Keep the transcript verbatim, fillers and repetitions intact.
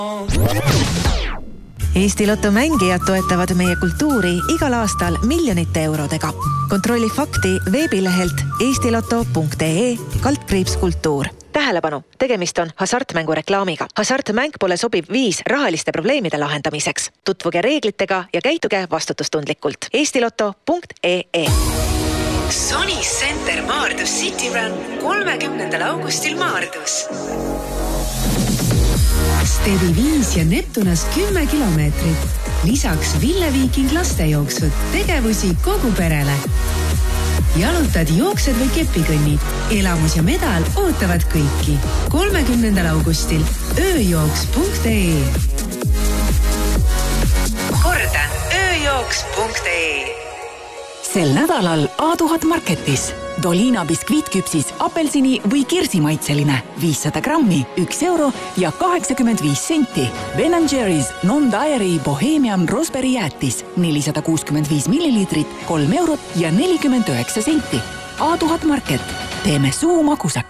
Eesti Lotto mängijad toetavad meie kultuuri igal aastal miljonite eurodega. Kontrolli fakti veebilehelt eestiloto punkt ee kaldkriips kultuur. Tähelepanu, tegemist on hasartmängu reklaamiga. Hasartmäng pole sobiv viis rahaliste probleemide lahendamiseks. Tutvuge reeglitega ja käituge vastutustundlikult. eestiloto punkt ee. Sony Center Maardus City Run kolmekümnendal augustil Maardus. Steady viis ja Neptunas kümme kilomeetrit. Lisaks Ville Viiking lastejooksud, tegevusi kogu perele. Jalutad, jooksed või kepikõnnid. Elamus ja medal ootavad kõiki. kolmekümnendal augustil ööjooks punkt ee. Kordan, ööjooks punkt ee. Sel nädalal A tuhat Marketis. Dolina biskviitküpsis apelsini või kirsimaitseline viissada grammi, üks euro ja kaheksakümmend viis senti. Ben and Jerry's Non-Dairy Bohemian Raspberry jäätis nelisada kuuskümmend viis milliliitrit, kolm eurot ja nelikümmend üheksa senti. A tuhat Market. Teeme suu magusaks.